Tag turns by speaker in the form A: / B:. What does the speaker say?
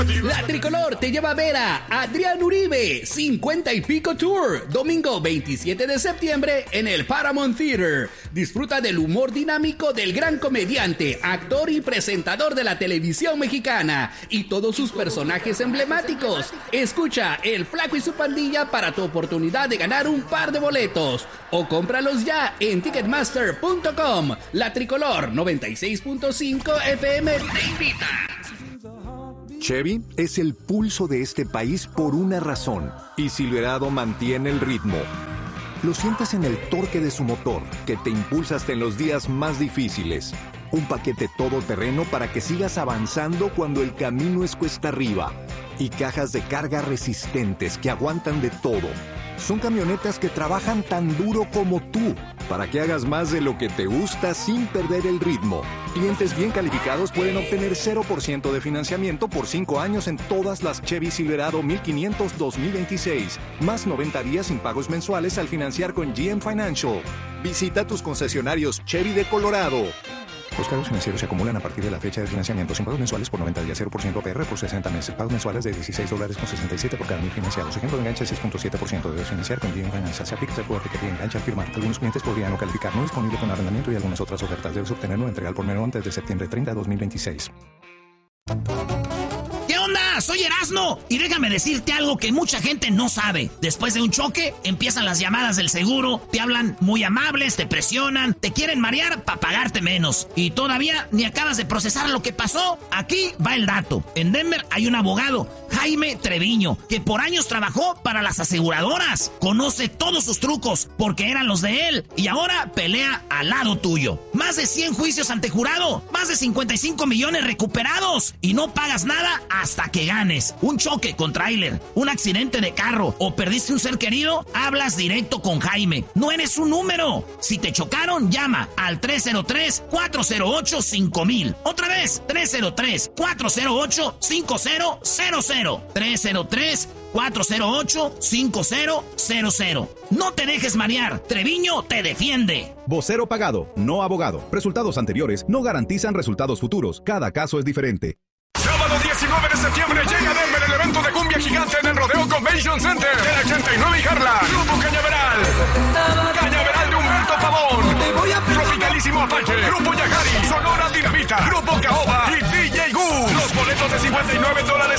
A: La Tricolor te lleva a ver a Adrián Uribe, 50 y pico Tour, domingo 27 de septiembre en el Paramount Theater. Disfruta del humor dinámico del gran comediante, actor y presentador de la televisión mexicana y todos sus personajes emblemáticos. Escucha El Flaco y su pandilla para tu oportunidad de ganar un par de boletos o cómpralos ya en Ticketmaster.com. La Tricolor 96.5 FM te invita.
B: Chevy es el pulso de este país por una razón, y Silverado mantiene el ritmo. Lo sientes en el torque de su motor, que te impulsa hasta en los días más difíciles. Un paquete todoterreno para que sigas avanzando cuando el camino es cuesta arriba. Y cajas de carga resistentes que aguantan de todo. Son camionetas que trabajan tan duro como tú, para que hagas más de lo que te gusta sin perder el ritmo. Clientes bien calificados pueden obtener 0% de financiamiento por 5 años en todas las Chevy Silverado 1500 2026, más 90 días sin pagos mensuales al financiar con GM Financial. Visita tus concesionarios Chevy de Colorado. Los cargos financieros se acumulan a partir de la fecha de financiamiento sin pagos mensuales por 90 días, 0% APR por 60 meses. Pagos mensuales de $16.67 por cada 1000 financiados. Ejemplo de enganche 6.7%. Debes financiar con GM Financial. Se aplica el QR que te engancha al firmar. Algunos clientes podrían no calificar. No disponible con arrendamiento y algunas otras ofertas. Debes obtenerlo entregar por menor antes de septiembre 30 de 2026.
C: ¿Qué onda? Soy Erasmo y déjame decirte algo que mucha gente no sabe. Después de un choque, empiezan las llamadas del seguro, te hablan muy amables, te presionan, te quieren marear para pagarte menos. Y todavía ni acabas de procesar lo que pasó. Aquí va el dato. En Denver hay un abogado, Jaime Treviño, que por años trabajó para las aseguradoras. Conoce todos sus trucos porque eran los de él y ahora pelea al lado tuyo. Más de 100 juicios ante jurado, más de 55 millones recuperados y no pagas nada hasta que ganes. Un choque con tráiler, un accidente de carro o perdiste un ser querido, hablas directo con Jaime. No eres un número. Si te chocaron, llama al 303-408-5000. Otra vez, 303-408-5000. 303-408-5000. No te dejes marear. Treviño te defiende.
D: Vocero pagado, no abogado. Resultados anteriores no garantizan resultados futuros. Cada caso es diferente.
E: Sábado 19 de septiembre llega a Denver el evento de cumbia gigante en el Rodeo Convention Center. El 89 y Harlan, Grupo Cañaveral. Cañaveral de Humberto Pavón. Tropicalísimo Apache, Grupo Yajari, Sonora Dinamita, Grupo Caoba y DJ Gus. Los boletos de $59